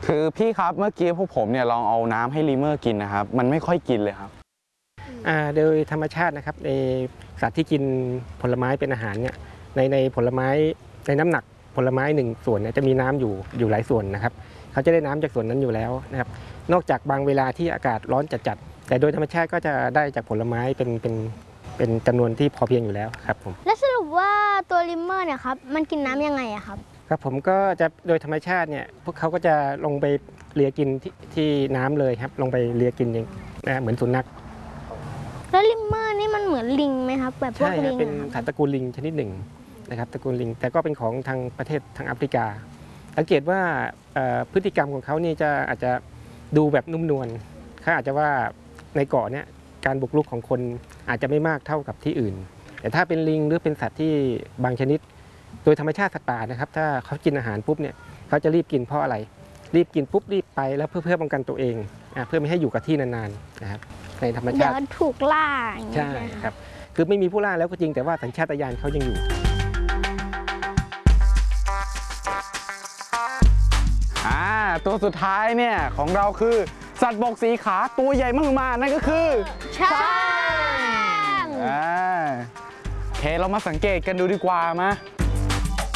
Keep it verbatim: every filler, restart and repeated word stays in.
คือพี่ครับเมื่อกี้พวกผมเนี่ยลองเอาน้ำให้ลีเมอร์กินนะครับมันไม่ค่อยกินเลยครับโดยธรรมชาตินะครับในสัตว์ที่กินผลไม้เป็นอาหารเนี่ยในในผลไม้ในน้ำหนักผลไม้หนึ่งส่วนเนี่ยจะมีน้ำอยู่อยู่หลายส่วนนะครับเขาจะได้น้ำจากส่วนนั้นอยู่แล้วนะครับนอกจากบางเวลาที่อากาศร้อนจัดๆแต่โดยธรรมชาติก็จะได้จากผลไม้เป็นเป็นเป็นจำนวนที่พอเพียงอยู่แล้วครับผมและสรุปว่าตัวลิมเมอร์เนี่ยครับมันกินน้ำยังไงอะครับครับผมก็จะโดยธรรมชาติเนี่ยพวกเขาก็จะลงไปเลียกินที่ที่น้ำเลยครับลงไปเลียกินเองนะเหมือนสุนัขแล้วลิมเมอร์นี่มันเหมือนลิงไหมครับแบบพวกลิงเป็นสัตว์ตระกูลลิงชนิดหนึ่งนะครับตระกูลลิงแต่ก็เป็นของทางประเทศทางแอฟริกาสังเกตว่าพฤติกรรมของเขานี่จะอาจจะดูแบบนุ่มนวลเขาอาจจะว่าในเกาะเนี่ยการบุกรุกของคนอาจจะไม่มากเท่ากับที่อื่นแต่ถ้าเป็นลิงหรือเป็นสัตว์ที่บางชนิดโดยธรรมชาติสัตว์ป่านะครับถ้าเขากินอาหารปุ๊บเนี่ยเขาจะรีบกินเพราะอะไรรีบกินปุ๊บรีบไปแล้วเพื่อเพื่อป้องกันตัวเองเพื่อไม่ให้อยู่กับที่นานๆนะครับในธรรมชาติเดี๋ยวถูกล่าใช่ครับคือไม่มีผู้ล่าแล้วก็จริงแต่ว่าสัญชาตญาณเขายังอยู่อ่าตัวสุดท้ายเนี่ยของเราคือสัตว์บกสีขาตัวใหญ่มากๆนั่นก็คือช้างอ่าโอเคเรามาสังเกตกันดูดีกว่ามา